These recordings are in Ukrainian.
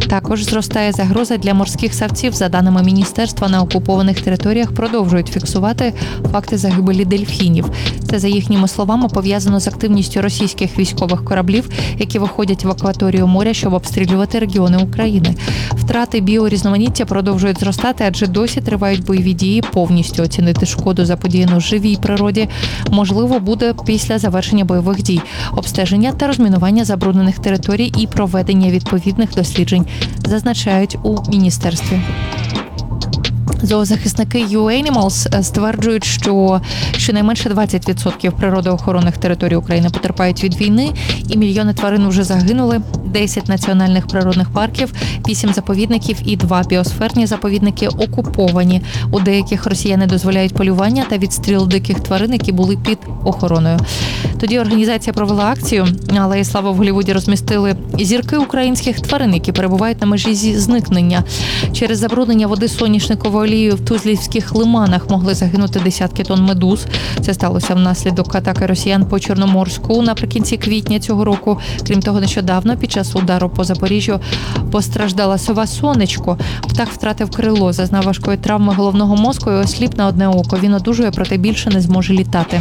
Також зростає загроза для морських савців. За даними міністерства, на окупованих територіях продовжують фіксувати факти загибелі дельфінів. Це, за їхніми словами, пов'язано з активністю російських військових кораблів, які виходять в акваторію моря, щоб обстрілювати регіони України. Втрати біорізноманіття продовжують зростати, адже досі тривають бойові дії. Повністю оцінити шкоду, заподіяну живій природі, можливо буде після завершення бойових дій, обстеження та розмінування забруднених територій і проведення відповідних досліджень, зазначають у міністерстві. Зоозахисники UAnimals стверджують, що щонайменше 20% природоохоронних територій України потерпають від війни, і мільйони тварин вже загинули. 10 національних природних парків, 8 заповідників і 2 біосферні заповідники окуповані. У деяких росіяни дозволяють полювання та відстріл диких тварин, які були під охороною. Тоді організація провела акцію «Алеї слави» в Голлівуді розмістили зірки українських тварин, які перебувають на межі зникнення. Через забруднення води соняшниковою олією в Тузлівських лиманах могли загинути десятки тонн медуз. Це сталося внаслідок атаки росіян по Чорноморську наприкінці квітня цього року. Крім того, нещодавно під час удару по Запоріжжю постраждала сова Сонечко. Птах втратив крило, зазнав важкої травми головного мозку і осліп на одне око. Він одужує, проте більше не зможе літати.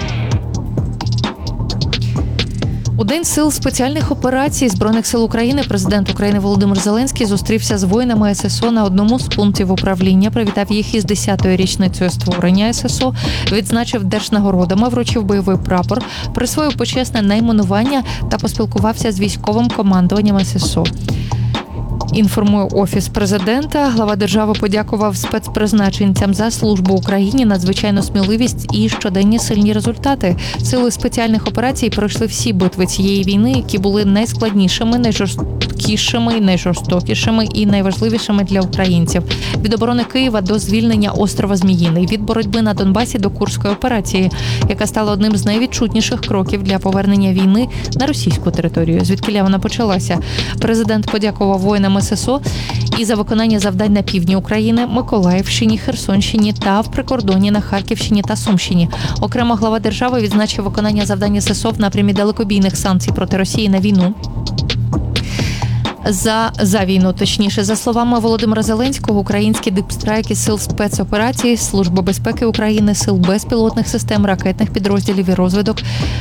У День сил спеціальних операцій Збройних сил України президент України Володимир Зеленський зустрівся з воїнами ССО на одному з пунктів управління, привітав їх із 10-ю річницею створення ССО, відзначив держнагородами, вручив бойовий прапор, присвоїв почесне найменування та поспілкувався з військовим командуванням ССО. Інформує Офіс президента. Глава держави подякував спецпризначенцям за службу Україні, надзвичайну сміливість і щоденні сильні результати. Сили спеціальних операцій пройшли всі битви цієї війни, які були найскладнішими, найжорсткішими, найжорстокішими і найважливішими для українців. Від оборони Києва до звільнення острова Зміїний, від боротьби на Донбасі до Курської операції, яка стала одним з найвідчутніших кроків для повернення війни на російську територію, звідкиля вона почалася. Президент подякував воїнам ССО і за виконання завдань на півдні України, Миколаївщині, Херсонщині та в прикордонні на Харківщині та Сумщині. Окремо глава держави відзначив виконання завдань ССО в напрямі далекобійних санкцій проти Росії на війну. За війну, точніше. За словами Володимира Зеленського, українські дипстрайки сил спецоперацій, Служби безпеки України, сил безпілотних систем, ракетних підрозділів і розвідок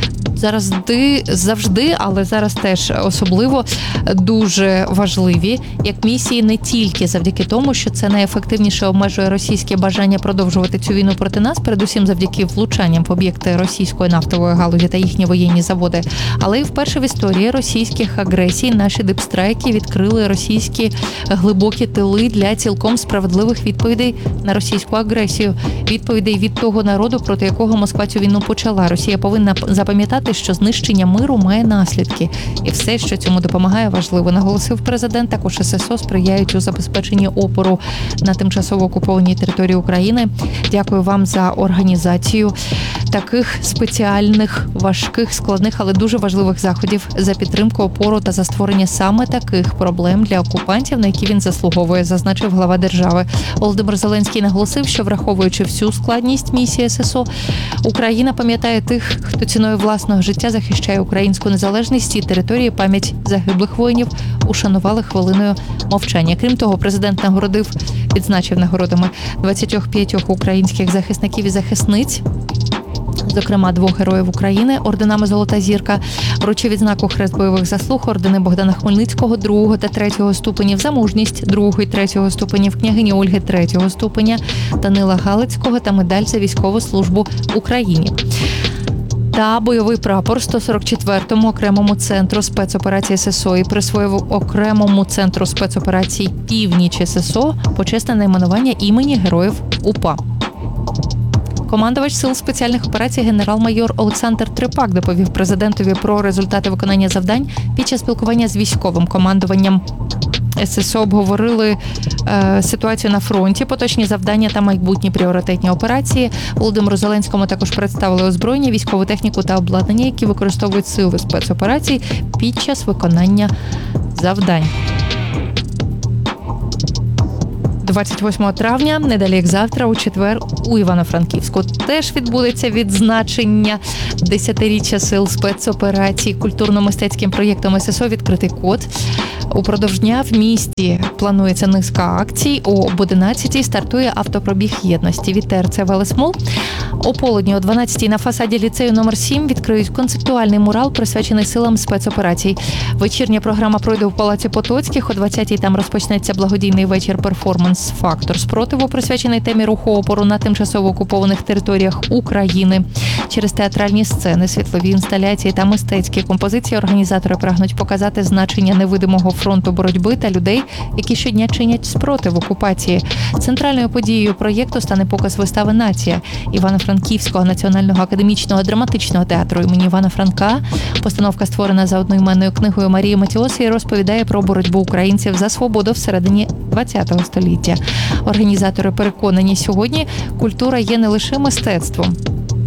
завжди, але зараз теж особливо дуже важливі, як місії не тільки завдяки тому, що це найефективніше обмежує російське бажання продовжувати цю війну проти нас, передусім завдяки влучанням в об'єкти російської нафтової галузі та їхні воєнні заводи, але і вперше в історії російських агресій наші дипстрайки відкрили російські глибокі тили для цілком справедливих відповідей на російську агресію. Відповідей від того народу, проти якого Москва цю війну почала. Росія повинна запам'ятати, що знищення миру має наслідки. І все, що цьому допомагає, важливо, наголосив президент. Також ССО сприяють у забезпеченні опору на тимчасово окупованій території України. Дякую вам за організацію таких спеціальних, важких, складних, але дуже важливих заходів, за підтримку, опору та за створення саме таких проблем для окупантів, на які він заслуговує, зазначив глава держави. Володимир Зеленський наголосив, що враховуючи всю складність місії ССО, Україна пам'ятає тих, хто ціною власного життя захищає українську незалежність і території. Пам'ять загиблих воїнів ушанували хвилиною мовчання. Крім того, президент відзначив нагородами 25 українських захисників і захисниць, зокрема 2 героїв України, орденами «Золота зірка», вручив відзнаку «Хрест бойових заслуг», ордени Богдана Хмельницького 2 та 3 ступенів, за мужність 2 і 3 ступенів, княгині Ольги 3 ступеня, Данила Галицького та медаль за військову службу Україні. Та бойовий прапор 144-му окремому центру спецоперацій ССО і присвоїв окремому центру спецоперацій «Північ» ССО почесне найменування імені героїв УПА. Командувач сил спеціальних операцій генерал-майор Олександр Трипак доповів президентові про результати виконання завдань під час спілкування з військовим командуванням. ССО обговорили ситуацію на фронті, поточні завдання та майбутні пріоритетні операції. Володимиру Зеленському також представили озброєння, військову техніку та обладнання, які використовують сили спецоперацій під час виконання завдань. 28 травня, недалі як завтра, у четвер, у Івано-Франківську теж відбудеться відзначення 10-річчя сил спецоперацій культурно-мистецьким проєктом ССО «Відкритий код». Упродовж дня в місті планується низка акцій. Об 11-й стартує автопробіг єдності від ТРЦ «Велесмол». О полудні о 12-й на фасаді ліцею номер 7 відкриють концептуальний мурал, присвячений силам спецоперацій. Вечірня програма пройде в Палаці Потоцьких. О 20-й там розпочнеться благодійний вечір перформанс «Фактор спротиву», присвячений темі руху опору на тимчасово окупованих територіях України. Через театральні сцени, світлові інсталяції та мистецькі композиції організатори прагнуть показати значення невидимого фронту боротьби та людей, які щодня чинять спротив окупації. Центральною подією проєкту стане показ вистави «Нація» Івано-Франківського національного академічного драматичного театру імені Івана Франка. Постановка, створена за одноіменною книгою Марії Матіоси, розповідає про боротьбу українців за свободу всередині ХХ століття. Організатори переконані, сьогодні культура є не лише мистецтвом.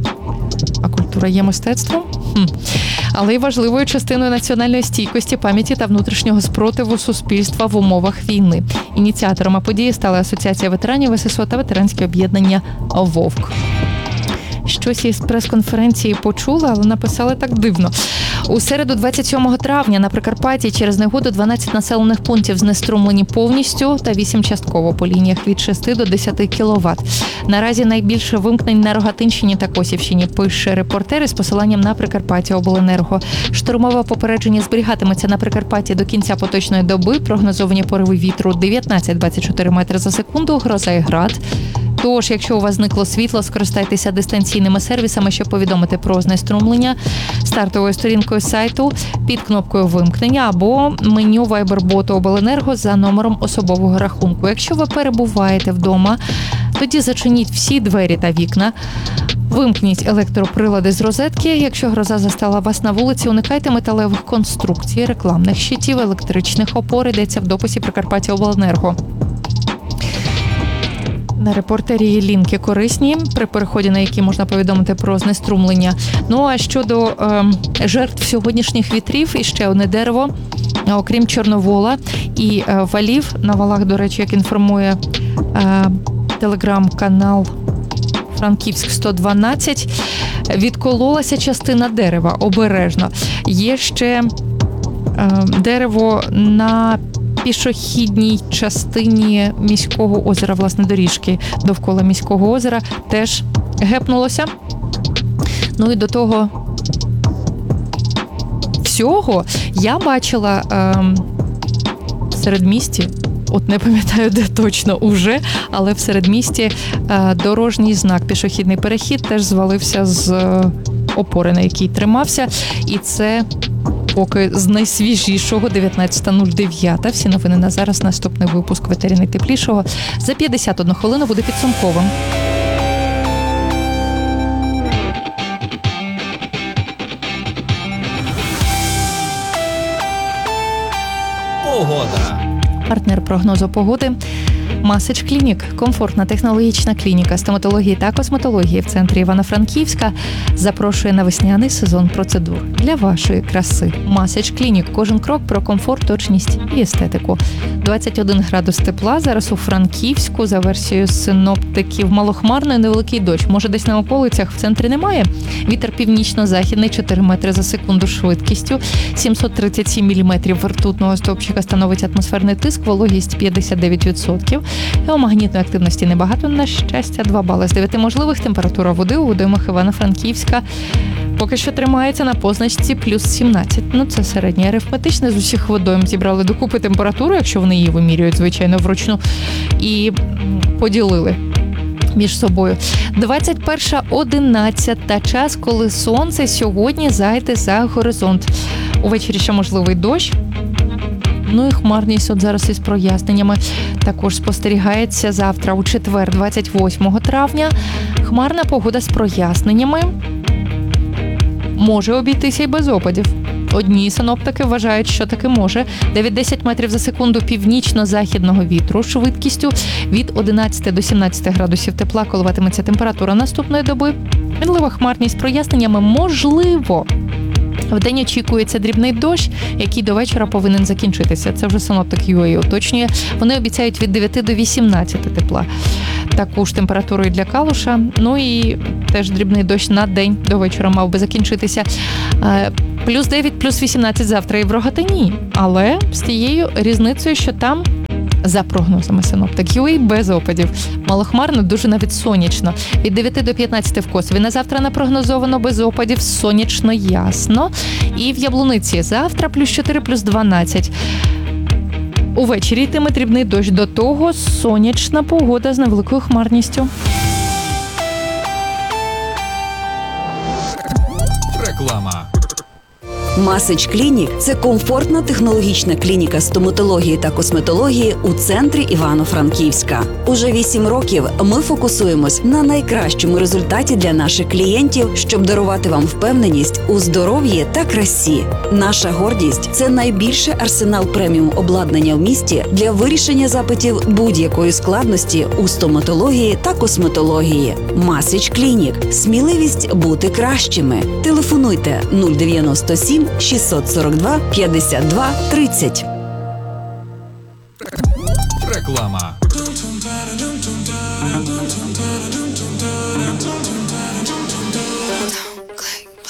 А культура є мистецтвом? Але й важливою частиною національної стійкості, пам'яті та внутрішнього спротиву суспільства в умовах війни. Ініціаторами події стали Асоціація ветеранів ССО та ветеранське об'єднання «Вовк». Щось із прес-конференції почула, але написали так дивно. У середу 27 травня на Прикарпатті через негоду 12 населених пунктів знеструмлені повністю та 8 частково по лініях від 6 до 10 кВт. Наразі найбільше вимкнень на Рогатинщині та Косівщині, пише репортер із посиланням на Прикарпаттяобленерго. Штормове попередження зберігатиметься на Прикарпатті до кінця поточної доби. Прогнозовані пориви вітру 19-24 метри за секунду, гроза і град. Тож, якщо у вас зникло світло, скористайтеся дистанційними сервісами, щоб повідомити про знеструмлення, стартовою сторінкою сайту під кнопкою «Вимкнення» або меню Viber-боту Обленерго за номером особового рахунку. Якщо ви перебуваєте вдома, тоді зачиніть всі двері та вікна, вимкніть електроприлади з розетки. Якщо гроза застала вас на вулиці, уникайте металевих конструкцій, рекламних щитів, електричних опор, йдеться в дописі Прикарпаттяобленерго. На репортері є лінки корисні, при переході на які можна повідомити про знеструмлення. Ну а щодо жертв сьогоднішніх вітрів, іще одне дерево, окрім чорновола і валів, на валах, до речі, як інформує телеграм-канал Франківськ 112, відкололася частина дерева, обережно. Є ще дерево на пішохідній частині міського озера, власне, доріжки довкола міського озера, теж гепнулося. Ну і до того всього я бачила в середмісті, от не пам'ятаю, де точно уже, але в середмісті дорожній знак «Пішохідний перехід» теж звалився з опори, на якій тримався. І це поки з найсвіжішого 19.09. Всі новини на зараз. Наступний випуск «Ветері найтеплішого» за 51 хвилину буде підсумковим. Погода. Партнер прогнозу погоди Масич Клінік – комфортна технологічна клініка стоматології та косметології в центрі Івано-Франківська запрошує на весняний сезон процедур для вашої краси. Масич Клінік – кожен крок про комфорт, точність і естетику. 21 градус тепла зараз у Франківську, за версією синоптиків, малохмарно, невеликий дощ. Може, десь на околицях, в центрі немає. Вітер північно-західний 4 метри за секунду швидкістю, 737 міліметрів ртутного стовпчика становить атмосферний тиск, вологість 59%. Геомагнітної активності небагато, на щастя, 2 бали з 9 можливих. Температура води у водоймах Івано-Франківська поки що тримається на позначці плюс 17. Ну, це середнє арифметичне. З усіх водойм зібрали докупи температуру, якщо вони її вимірюють, звичайно, вручну, і поділили між собою. 21:11 час, коли сонце сьогодні зайде за горизонт. Увечері ще можливий дощ. Ну і хмарність от зараз із проясненнями також спостерігається завтра, у четвер, 28 травня. Хмарна погода з проясненнями. Може обійтися й без опадів. Одні синоптики вважають, що таки може. 9-10 метрів за секунду північно-західного вітру швидкістю від 11 до 17 градусів тепла коливатиметься температура наступної доби. Мінлива хмарність з проясненнями можливо. Вдень очікується дрібний дощ, який до вечора повинен закінчитися. Це вже синоптик UA уточнює. Вони обіцяють від 9 до 18 тепла. таку ж температуру і для Калуша. Ну і теж дрібний дощ на день до вечора мав би закінчитися. Плюс 9, плюс 18 завтра і в Рогатині. Але з тією різницею, що там, за прогнозами синоптиків, і без опадів. Малохмарно, дуже навіть сонячно. Від 9 до 15 в Косові на завтра не прогнозовано, без опадів, сонячно, ясно. І в Яблуниці завтра плюс 4, плюс 12. Увечері йтиме дрібний дощ, до того сонячна погода з невеликою хмарністю. Реклама. Масич Клінік – це комфортна технологічна клініка стоматології та косметології у центрі Івано-Франківська. Уже 8 років ми фокусуємось на найкращому результаті для наших клієнтів, щоб дарувати вам впевненість у здоров'ї та красі. Наша гордість – це найбільший арсенал преміум обладнання в місті для вирішення запитів будь-якої складності у стоматології та косметології. Масич Клінік – сміливість бути кращими. Телефонуйте 097 642 52 30. Реклама.